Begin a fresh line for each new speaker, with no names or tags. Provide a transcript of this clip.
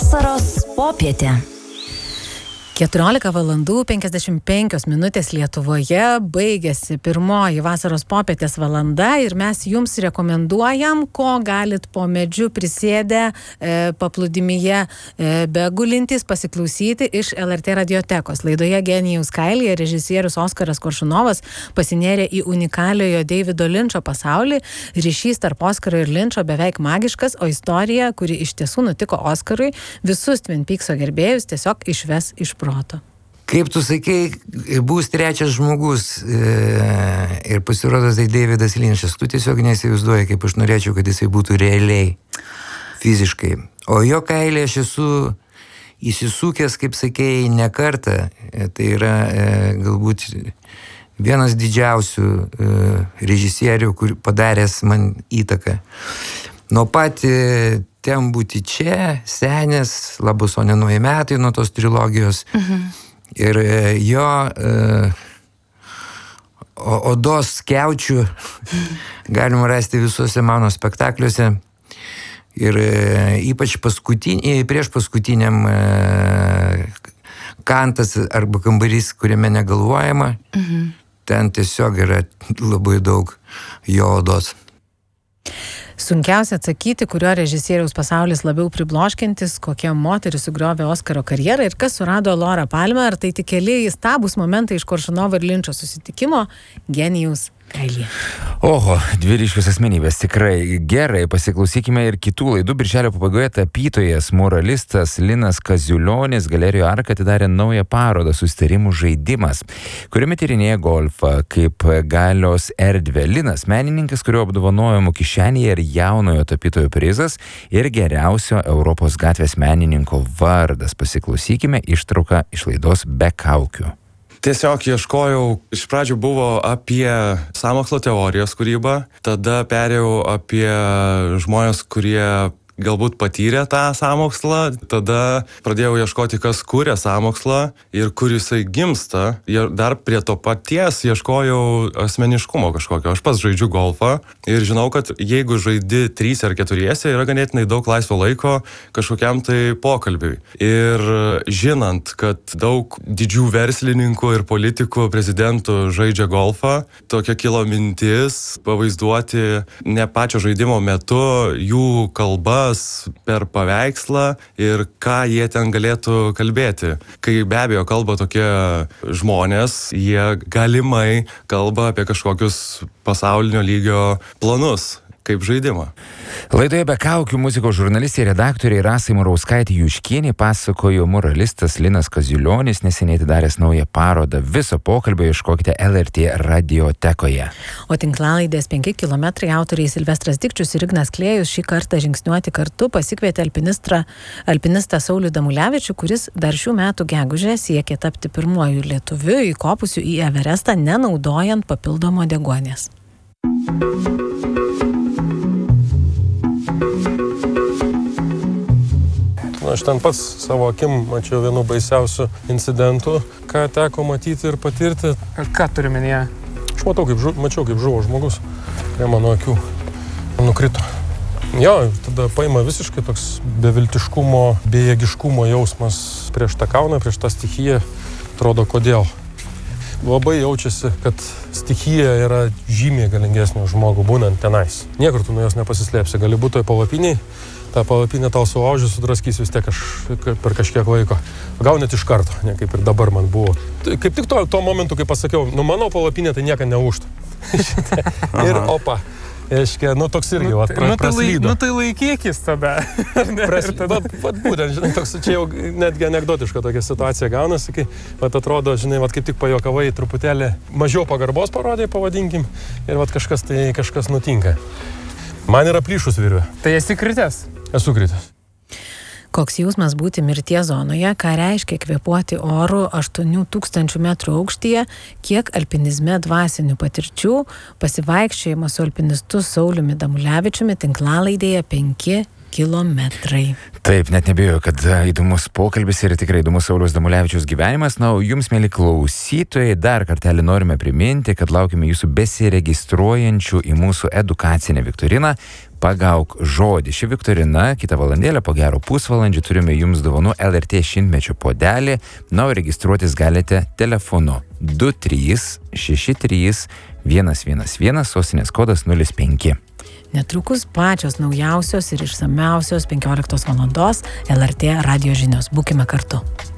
Vasaros popietė.
14 valandų 55 minutės Lietuvoje baigėsi pirmoji vasaros popietės valanda ir mes jums rekomenduojam, ko galit po medžiu prisėdę paplūdimyje begulintys pasiklausyti iš LRT radiotekos. Laidoje Genijaus kailyje režisierius Oskaras Koršunovas pasinėrė į unikaliojo Davido Linčo pasaulį. Ryšys tarp Oskaro ir Linčo beveik magiškas, o istorija, kuri iš tiesų nutiko Oskarui, visus Twin Peakso gerbėjus tiesiog išves iš proto.
Kaip tu sakei, bus trečias žmogus ir pasirodo tai Davidas Linčas. Tu tiesiog neįsivaizduoji, kaip aš norėčiau, kad jisai būtų realiai, fiziškai. O jo kailį aš esu įsisukęs, kaip sakei, ne kartą. Tai yra galbūt vienas didžiausių režisierių, kur padaręs man įtaką. Nuo pat ten būti čia, senės, labus, o ne nauji metai nuo tos trilogijos. Ir jo odos skiaučių galima rasti visuose mano spektakliuose. Ir ypač prieš paskutiniam kantas arba kambarys, kuriame negalvojama, ten tiesiog yra labai daug jo odos.
Sunkiausia atsakyti, kurio režisieriaus pasaulis labiau pribloškintis, kokia moteris sugriovė Oskaro karjerą ir kas surado Laurą Palmę, ar tai tik keli įstabūs momentai iš Koršunovo ir Linčo susitikimo Genijaus kailyje.
Oho, dvi ryškios asmenybės, tikrai gerai, pasiklausykime ir kitų laidų. Birželio pabaigoje tapytojas, muralistas Linas Kaziulionis galerijoje Arka atidarė naują parodą Susitarimų žaidimas, kuriame tyrinėja golfą kaip galios erdvę. Linas, menininkas, kurio apdovanojimų kišenėje ir jaunojo tapytojo prizas ir geriausio Europos gatvės menininko vardas. Pasiklausykime ištrauką iš laidos Be kaukių.
Tiesiog ieškojau, iš pradžių buvo apie sąmokslo teorijos kūrybą, tada perėjau apie žmonės, kurie galbūt patyrė tą sąmokslą, tada pradėjau ieškoti, kas kuria sąmokslą ir kur jisai gimsta. Ir dar prie to paties ieškojau asmeniškumo kažkokio. Aš pats žaidžiu golfą ir žinau, kad jeigu žaidi 3 ar 4, yra ganėtinai daug laisvo laiko kažkokiam tai pokalbiui. Ir žinant, kad daug didžių verslininkų ir politikų, prezidentų žaidžia golfą, tokia kilo mintis pavaizduoti ne pačio žaidimo metu jų kalbas per paveikslą ir ką jie ten galėtų kalbėti. Kai be abejo kalba tokie žmonės, jie galimai kalba apie kažkokius pasaulinio lygio planus, kaip žaidimą.
Laidoje Be kaukių muzikos žurnalistė ir redaktorė Rasai Murauskaitė Juškienė pasakojo muralistas Linas Kaziulionis neseniai atidaręs naują parodą. Viso pokalbio ieškokite LRT radiotekoje.
O tinklalaidės 5 kilometrai autoriai Silvestras Dikčius ir Ignas Klėjus šį kartą žingsniuoti kartu pasikvietė alpinistą Saulių Damulevičių, kuris dar šių metų gegužę siekė tapti pirmuoju lietuviu įkopusiu į Everestą, nenaudojant papildomo deguonies.
Aš ten pats savo akim mačiau vienų baisiausių incidentų, ką teko matyti ir patirti.
Ką turi minėję?
Aš mačiau, kaip žuvo žmogus prie mano akių. Nukrito. Jo, tada paima visiškai toks beviltiškumo, bejėgiškumo jausmas prieš tą kalną, prieš tą stichiją. Atrodo, kodėl. Labai jaučiasi, kad stichija yra žymiai galingesnė už žmogų būnant tenais. Niekur tu nuo jos nepasislėpsi. Gali būti toj palapiniai. Ta palapinė tau suaužys, sudraskys vis tiek per kažkiek laiko. Gal net iš karto, ne kaip ir dabar man buvo. Kaip tik tuo momentu, kai pasakiau, mano palapinė tai nieka neužta. Ir opa. Aiškia, toks irgi, praslydo.
Tai laikykis tada.
Būtent, žinai, toks čia jau netgi anekdotiška tokia situacija gaunasi, kai atrodo, žinai, kaip tik pajokavai truputėlį mažiau pagarbos parodė, pavadinkim, ir kažkas nutinka. Man yra plyšus virvė.
Tai esi kritęs?
Esu kritęs.
Koks jausmas būti mirties zonoje, ką reiškia kvėpuoti oru 8000 metrų aukštyje, kiek alpinizme dvasinių patirčių, pasivaikščiojimas su alpinistu Sauliumi Damulevičiumi tinklalaidėje 5 kilometrai.
Taip, net nebijau, kad įdomus pokalbis ir tikrai įdomus Sauliaus Damulevičiaus gyvenimas. Na, o jums, mėly klausytojai, dar kartelį norime priminti, kad laukime jūsų besiregistruojančių į mūsų edukacinę viktoriną Pagauk žodį. Ši viktorina, kitą valandėlę, po gero pusvalandžio, turime jums dovanų LRT šimtmečio puodelį. Na, o registruotis galite telefonu 2363 111, sostinės kodas 05.
Netrukus pačios naujausios ir išsamiausios 15 valandos LRT radijo žinios. Būkime kartu.